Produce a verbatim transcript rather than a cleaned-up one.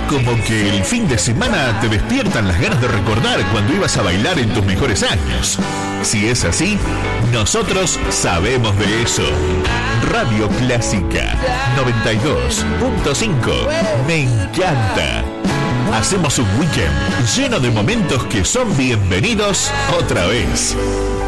Como que el fin de semana te despiertan las ganas de recordar cuando ibas a bailar en tus mejores años. Si es así, nosotros sabemos de eso. Radio Clásica noventa y dos punto cinco. Me encanta. Hacemos un weekend lleno de momentos que son bienvenidos otra vez.